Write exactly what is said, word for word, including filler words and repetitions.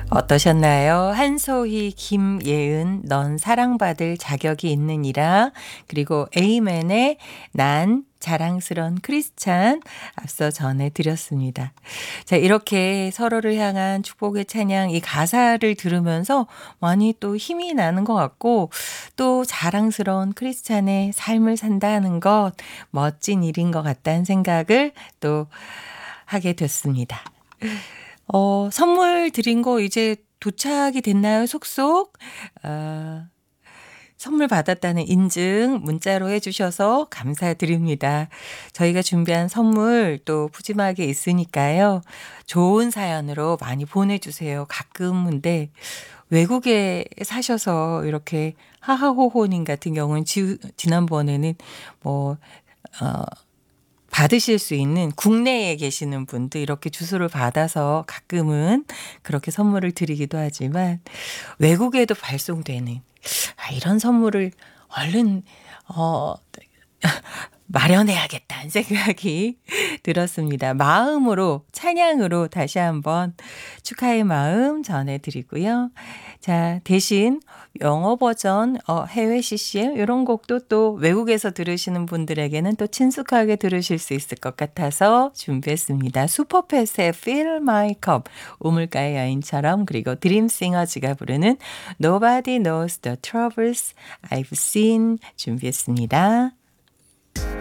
어떠셨나요? 한소희, 김예은, 넌 사랑받을 자격이 있느니라. 그리고 에이맨의 난 자랑스런 크리스찬 앞서 전해드렸습니다. 자, 이렇게 서로를 향한 축복의 찬양, 이 가사를 들으면서 많이 또 힘이 나는 것 같고, 또 자랑스러운 크리스찬의 삶을 산다는 것, 멋진 일인 것 같다는 생각을 또 하게 됐습니다. 어, 선물 드린 거 이제 도착이 됐나요? 속속? 아, 선물 받았다는 인증 문자로 해주셔서 감사드립니다. 저희가 준비한 선물 또 푸짐하게 있으니까요. 좋은 사연으로 많이 보내주세요. 가끔 근데 외국에 사셔서 이렇게 하하호호님 같은 경우는 지, 지난번에는 뭐, 어, 받으실 수 있는 국내에 계시는 분도 이렇게 주소를 받아서 가끔은 그렇게 선물을 드리기도 하지만 외국에도 발송되는 아, 이런 선물을 얼른 어, 마련해야겠다는 생각이 들었습니다. 마음으로 찬양으로 다시 한번 축하의 마음 전해드리고요. 자, 대신 영어 버전 어, 해외 씨씨엠 이런 곡도 또 외국에서 들으시는 분들에게는 또 친숙하게 들으실 수 있을 것 같아서 준비했습니다. 슈퍼패스의 Fill My Cup, 우물가의 여인처럼, 그리고 드림싱어즈가 부르는 Nobody Knows the Troubles I've Seen 준비했습니다.